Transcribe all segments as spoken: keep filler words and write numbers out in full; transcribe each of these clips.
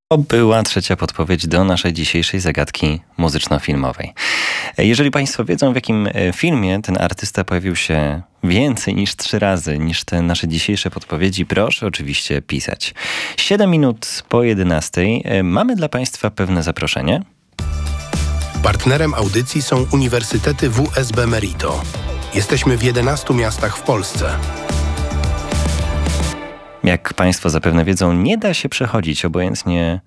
To była trzecia podpowiedź do naszej dzisiejszej zagadki muzyczno-filmowej. Jeżeli Państwo wiedzą, w jakim filmie ten artysta pojawił się więcej niż trzy razy niż te nasze dzisiejsze podpowiedzi, proszę oczywiście pisać. siedem minut po jedenastej mamy dla Państwa pewne zaproszenie. Partnerem audycji są Uniwersytety W S B Merito. Jesteśmy w jedenastu miastach w Polsce. Jak Państwo zapewne wiedzą, nie da się przechodzić obojętnie,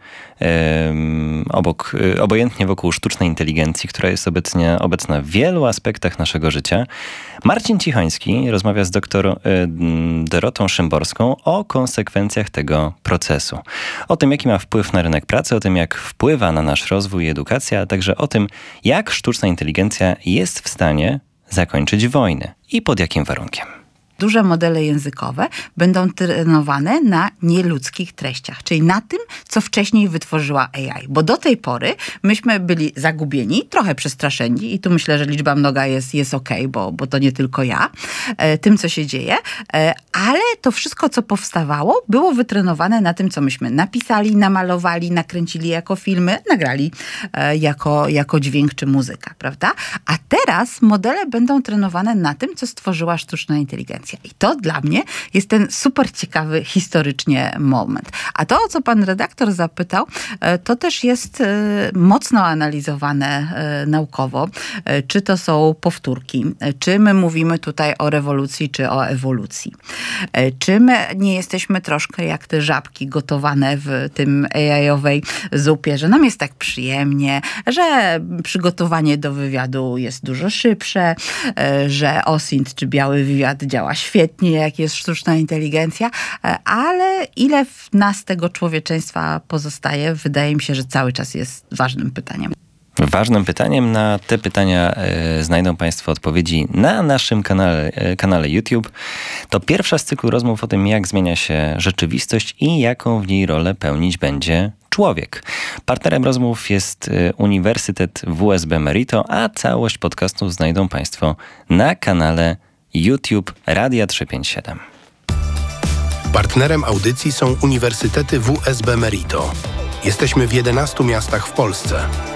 um, obok, obojętnie wokół sztucznej inteligencji, która jest obecnie, obecna w wielu aspektach naszego życia. Marcin Cichoński rozmawia z doktor um, Dorotą Szymborską o konsekwencjach tego procesu. O tym, jaki ma wpływ na rynek pracy, o tym, jak wpływa na nasz rozwój i edukację, a także o tym, jak sztuczna inteligencja jest w stanie zakończyć wojny i pod jakim warunkiem. Duże modele językowe będą trenowane na nieludzkich treściach, czyli na tym, co wcześniej wytworzyła A I. Bo do tej pory myśmy byli zagubieni, trochę przestraszeni i tu myślę, że liczba mnoga jest, jest okej, okay, bo, bo to nie tylko ja, e, tym, co się dzieje, e, ale to wszystko, co powstawało, było wytrenowane na tym, co myśmy napisali, namalowali, nakręcili jako filmy, nagrali e, jako, jako dźwięk czy muzyka, prawda? A teraz modele będą trenowane na tym, co stworzyła sztuczna inteligencja. I to dla mnie jest ten super ciekawy historycznie moment. A to, o co pan redaktor zapytał, to też jest mocno analizowane naukowo. Czy to są powtórki, czy my mówimy tutaj o rewolucji, czy o ewolucji. Czy my nie jesteśmy troszkę jak te żabki gotowane w tym A I-owej zupie, że nam jest tak przyjemnie, że przygotowanie do wywiadu jest dużo szybsze, że O S I N T czy biały wywiad działa świetnie, jak jest sztuczna inteligencja, ale ile w nas tego człowieczeństwa pozostaje, wydaje mi się, że cały czas jest ważnym pytaniem. Ważnym pytaniem. Na te pytania e, znajdą Państwo odpowiedzi na naszym kanale, e, kanale YouTube. To pierwsza z cyklu rozmów o tym, jak zmienia się rzeczywistość i jaką w niej rolę pełnić będzie człowiek. Partnerem rozmów jest Uniwersytet W S B Merito, a całość podcastu znajdą Państwo na kanale YouTube Radia trzysta pięćdziesiąt siedem. Partnerem audycji są Uniwersytety W S B Merito. Jesteśmy w jedenastu miastach w Polsce.